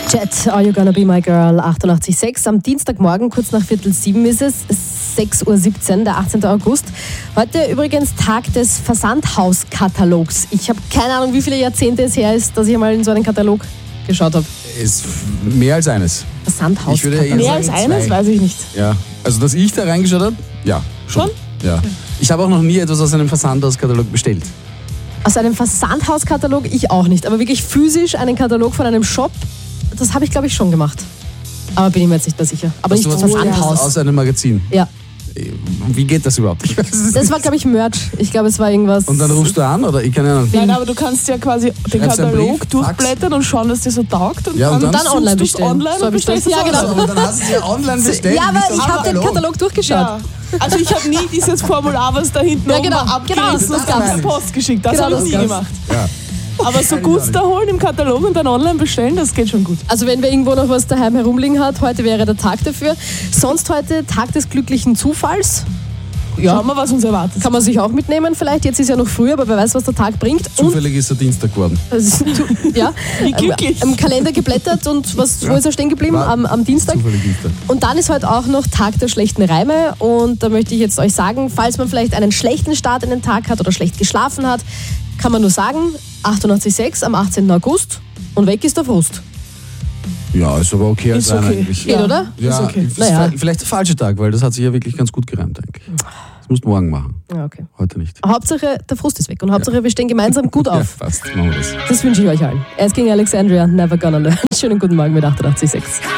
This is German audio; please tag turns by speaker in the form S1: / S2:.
S1: Jet, Are You Gonna Be My Girl, 88.6. Am Dienstagmorgen, kurz nach 6:45 ist es, 6:17 Uhr, der 18. August. Heute übrigens Tag des Versandhauskatalogs. Ich habe keine Ahnung, wie viele Jahrzehnte es her ist, dass ich einmal in so einen Katalog geschaut habe.
S2: Ist mehr als eines.
S1: Versandhauskatalog.
S3: Mehr als eines, weiß ich nicht.
S2: Ja, also dass ich da reingeschaut habe, ja, schon. Ja. Ich habe auch noch nie etwas aus einem Versandhauskatalog bestellt.
S1: Aus einem Versandhauskatalog ich auch nicht, aber wirklich physisch einen Katalog von einem Shop, das habe ich glaube ich schon gemacht. Aber bin ich mir jetzt nicht mehr sicher. Aber
S2: Hast
S1: nicht
S2: du
S1: vom
S2: was
S1: Versandhaus.
S2: aus einem Magazin?
S1: Ja.
S2: Wie geht das überhaupt? Ich weiß es
S1: Das
S2: nicht.
S1: war glaube ich Merch. Ich glaube es war irgendwas.
S2: Und dann rufst du an oder ich keine Ahnung.
S3: Nein, aber du kannst ja quasi den
S2: Schreibst einen
S3: Katalog
S2: Brief,
S3: durchblättern und schauen, dass dir so taugt. Und
S2: Ja, und
S1: dann
S3: suchst
S1: online
S3: du's
S1: bestellen.
S3: Online
S1: So
S3: und
S1: hab ich das-
S3: bestellst
S1: ja,
S3: es
S1: genau.
S3: online.
S2: Aber dann hast du es ja online bestellt.
S1: Ja, aber
S2: nicht aus
S1: ich
S2: dem
S1: habe den Katalog durchgeschaut.
S3: Ja. Also ich habe nie dieses Formular, was da hinten
S1: Ja,
S3: oben
S1: genau,
S3: war, abgerissen
S1: genau,
S3: und
S1: das
S3: dann
S2: meine
S3: per
S2: ich.
S3: Post geschickt. Das
S1: Genau,
S3: habe ich
S1: das
S3: nie
S1: ganz-
S3: gemacht.
S2: Ja.
S3: Aber so Guster holen im Katalog und dann online bestellen, das geht schon gut.
S1: Also wenn wer irgendwo noch was daheim herumliegen hat, heute wäre der Tag dafür. Sonst heute Tag des glücklichen Zufalls.
S3: Schauen wir, was uns erwartet.
S1: Kann man sich auch mitnehmen vielleicht. Jetzt ist ja noch früh, aber wer weiß, was der Tag bringt. Und
S2: Zufällig ist er Dienstag geworden.
S1: ja,
S3: Wie glücklich.
S1: im Kalender geblättert und wo ist er stehen geblieben?
S2: War
S1: Am Dienstag.
S2: Zufällig Dienstag.
S1: Und dann ist heute auch noch Tag der schlechten Reime. Und da möchte ich jetzt euch sagen, falls man vielleicht einen schlechten Start in den Tag hat oder schlecht geschlafen hat, kann man nur sagen, 88.6 am 18. August und weg ist der Frust.
S2: Ja, ist aber okay als
S3: Ist
S2: einer
S3: okay.
S2: eigentlich.
S1: Geht, oder?
S2: Ja,
S3: Ist okay.
S2: ist
S1: Naja.
S2: vielleicht der falsche Tag, weil das hat sich ja wirklich ganz gut gereimt eigentlich. Das musst du morgen machen,
S1: Ja, okay.
S2: heute nicht.
S1: Hauptsache, der Frust ist weg und Hauptsache, wir stehen gemeinsam gut
S2: Ja,
S1: auf.
S2: passt, machen wir das.
S1: Das wünsche ich euch allen. Erst gegen Alexandria, Never Gonna Learn. Schönen guten Morgen mit 88.6.